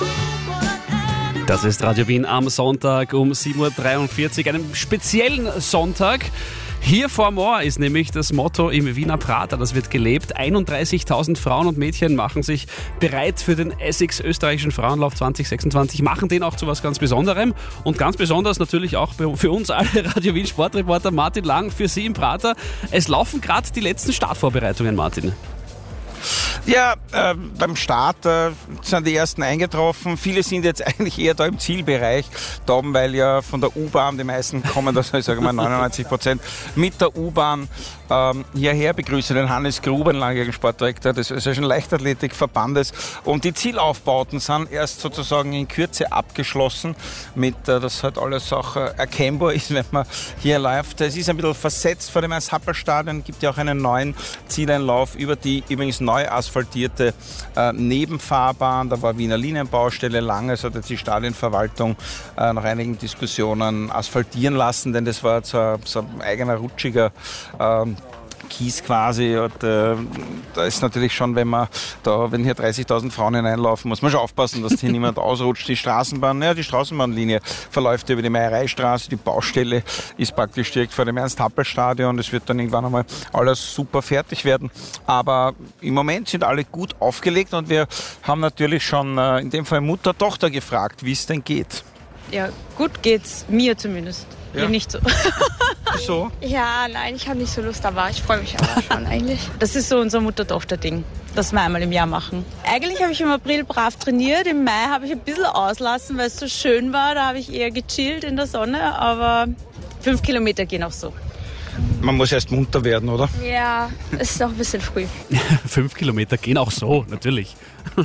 Das ist Radio Wien am Sonntag um 7.43 Uhr, einem speziellen Sonntag. Hier vor More ist nämlich das Motto im Wiener Prater, das wird gelebt. 31.000 Frauen und Mädchen machen sich bereit für den Essex österreichischen Frauenlauf 2026, machen den auch zu was ganz Besonderem. Und ganz besonders natürlich auch für uns alle Radio Wien Sportreporter Martin Lang, für Sie im Prater. Es laufen gerade die letzten Startvorbereitungen, Martin. Ja, beim Start sind die ersten eingetroffen. Viele sind jetzt eigentlich eher da im Zielbereich, da oben, weil ja von der U-Bahn die meisten kommen, das heißt, sagen wir 99% mit der U-Bahn hierher. Begrüße den Hannes Gruber, den langjährigen Sportdirektor des österreichischen Leichtathletikverbandes. Und die Zielaufbauten sind erst sozusagen in Kürze abgeschlossen, mit, dass halt alles auch erkennbar ist, wenn man hier läuft. Es ist ein bisschen versetzt vor dem Ernst-Happel-Stadion, es gibt ja auch einen neuen Zieleinlauf über die übrigens neu asphaltierte Nebenfahrbahn. Da war Wiener Linienbaustelle lange, es hat jetzt die Stadionverwaltung nach einigen Diskussionen asphaltieren lassen, denn das war jetzt so ein eigener rutschiger Kies quasi. Und, da ist natürlich schon, wenn hier 30.000 Frauen hineinlaufen, muss man schon aufpassen, dass hier niemand ausrutscht. Die Straßenbahnlinie verläuft über die Meiereistraße. Die Baustelle ist praktisch direkt vor dem Ernst-Happel-Stadion. Das wird dann irgendwann einmal alles super fertig werden. Aber im Moment sind alle gut aufgelegt und wir haben natürlich schon in dem Fall Mutter-Tochter gefragt, wie es denn geht. Ja, gut geht's mir zumindest. Ja. Nicht so. Wieso? Ja, nein, ich habe nicht so Lust, aber ich freue mich aber schon eigentlich. Das ist so unser Mutter-Tochter-Ding, das wir einmal im Jahr machen. Eigentlich habe ich im April brav trainiert, im Mai habe ich ein bisschen auslassen, weil es so schön war, da habe ich eher gechillt in der Sonne, aber 5 Kilometer gehen auch so. Man muss erst munter werden, oder? Ja, es ist auch ein bisschen früh. 5 Kilometer gehen auch so, natürlich.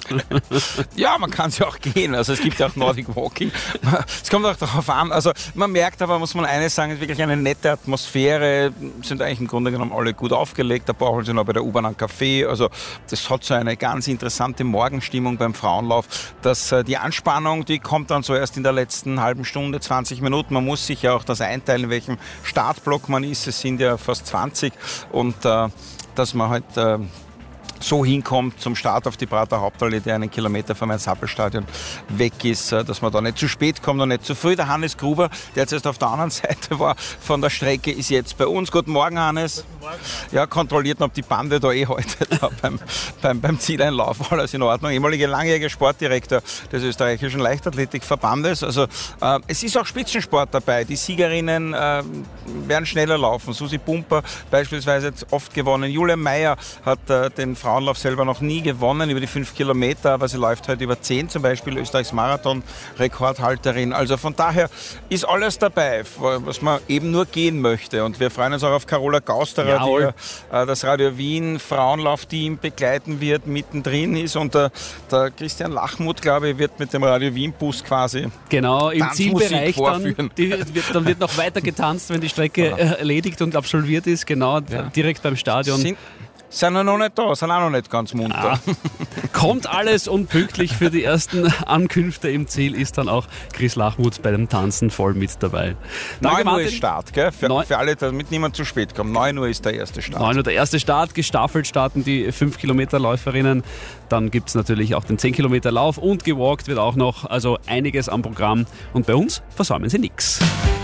Ja, man kann es ja auch gehen. Also es gibt ja auch Nordic Walking. Es kommt auch darauf an. Also man merkt aber, muss man eines sagen, es ist wirklich eine nette Atmosphäre. Sind eigentlich im Grunde genommen alle gut aufgelegt. Da brauchen sie noch bei der U-Bahn einen Kaffee. Also das hat so eine ganz interessante Morgenstimmung beim Frauenlauf. Die Anspannung, die kommt dann so erst in der letzten halben Stunde, 20 Minuten. Man muss sich ja auch das einteilen, in welchem Startblock man ist. Es sind ja fast 20. Und dass man halt so hinkommt zum Start auf die Prater Hauptallee, der einen Kilometer vom Ernst-Happel-Stadion weg ist, dass man da nicht zu spät kommt und nicht zu früh. Der Hannes Gruber, der jetzt erst auf der anderen Seite war von der Strecke, ist jetzt bei uns. Guten Morgen, Hannes. Guten Morgen. Ja, kontrolliert, ob die Bande da heute da beim Zieleinlauf alles in Ordnung. Ehemaliger langjähriger Sportdirektor des österreichischen Leichtathletikverbandes. Also es ist auch Spitzensport dabei. Die Siegerinnen werden schneller laufen. Susi Pumper beispielsweise hat oft gewonnen. Julia Meyer hat den Frauenlauf selber noch nie gewonnen über die 5 Kilometer, aber sie läuft heute über 10 zum Beispiel, Österreichs Marathon-Rekordhalterin. Also von daher ist alles dabei, was man eben nur gehen möchte. Und wir freuen uns auch auf Carola Gausterer, die das Radio Wien Frauenlaufteam begleiten wird, mittendrin ist. Und der Christian Lachmuth, glaube ich, wird mit dem Radio Wien Bus quasi genau im Zielbereich vorführen. Dann wird noch weiter getanzt, wenn die Strecke erledigt und absolviert ist, genau, direkt beim Stadion. Sind noch nicht da, sind auch noch nicht ganz munter. Ja. Kommt alles und pünktlich für die ersten Ankünfte im Ziel ist dann auch Chris Lachmuth bei dem Tanzen voll mit dabei. 9 Uhr ist Start, gell? Für alle, damit niemand zu spät kommt. 9 Uhr ist der erste Start. 9 Uhr der erste Start, gestaffelt starten die 5 Kilometer Läuferinnen. Dann gibt es natürlich auch den 10 Kilometer Lauf und gewalkt wird auch noch, also einiges am Programm. Und bei uns versäumen Sie nichts.